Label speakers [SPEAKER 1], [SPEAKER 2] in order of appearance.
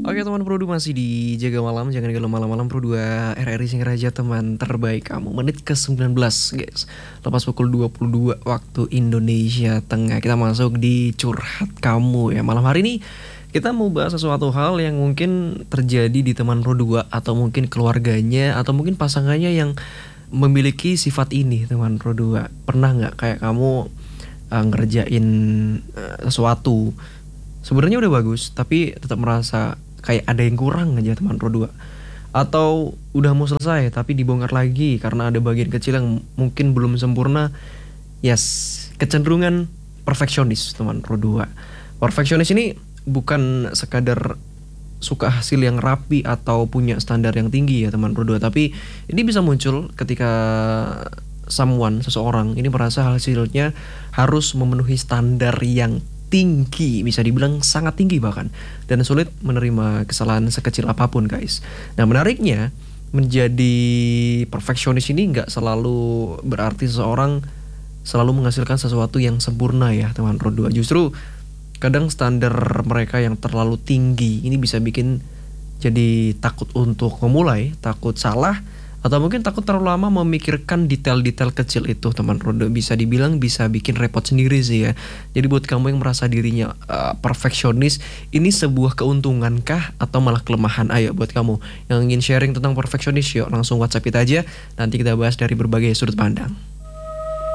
[SPEAKER 1] Oke teman Pro 2 masih di Jaga Malam, jangan galau malam-malam Pro 2 RRI Singaraja teman terbaik kamu. Menit ke-19 guys. Lepas pukul 22 waktu Indonesia Tengah. Kita masuk di curhat kamu ya. Malam hari ini kita mau bahas sesuatu hal yang mungkin terjadi di teman Pro 2 atau mungkin keluarganya atau mungkin pasangannya yang memiliki sifat ini teman Pro 2. Pernah nggak kayak kamu ngerjain sesuatu sebenarnya udah bagus tapi tetap merasa kayak ada yang kurang aja teman Pro 2, atau udah mau selesai tapi dibongkar lagi karena ada bagian kecil yang mungkin belum sempurna. Yes, kecenderungan perfeksionis teman Pro 2. Perfeksionis ini bukan sekadar suka hasil yang rapi atau punya standar yang tinggi ya teman Pro 2, tapi ini bisa muncul ketika seseorang ini merasa hasilnya harus memenuhi standar yang tinggi, bisa dibilang sangat tinggi bahkan, dan sulit menerima kesalahan sekecil apapun guys. Nah menariknya, menjadi perfeksionis ini nggak selalu berarti seseorang selalu menghasilkan sesuatu yang sempurna ya teman Pro 2. Justru kadang standar mereka yang terlalu tinggi ini bisa bikin jadi takut untuk memulai, takut salah, atau mungkin takut terlalu lama memikirkan detail-detail kecil itu teman Rodo. Bisa dibilang bisa bikin repot sendiri sih ya. Jadi buat kamu yang merasa dirinya perfeksionis, ini sebuah keuntungan kah atau malah kelemahan? Ayo buat kamu yang ingin sharing tentang perfeksionis, yuk langsung WhatsApp kita aja. Nanti kita bahas dari berbagai sudut pandang.